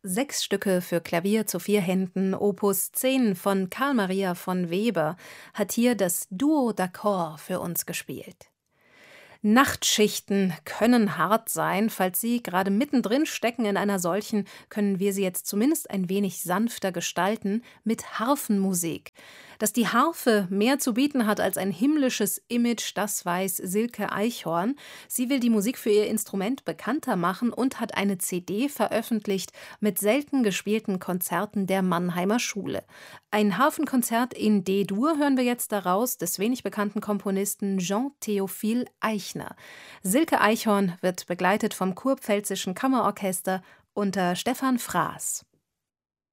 6 Stücke für Klavier zu 4 Händen, Opus 10 von Carl Maria von Weber, hat hier das Duo d'Accord für uns gespielt. Nachtschichten können hart sein. Falls Sie gerade mittendrin stecken in einer solchen, können wir sie jetzt zumindest ein wenig sanfter gestalten mit Harfenmusik. Dass die Harfe mehr zu bieten hat als ein himmlisches Image, das weiß Silke Eichhorn. Sie will die Musik für ihr Instrument bekannter machen und hat eine CD veröffentlicht mit selten gespielten Konzerten der Mannheimer Schule. Ein Harfenkonzert in D-Dur hören wir jetzt daraus, des wenig bekannten Komponisten Jean-Théophile Eichner. Silke Eichhorn wird begleitet vom Kurpfälzischen Kammerorchester unter Stefan Fraß.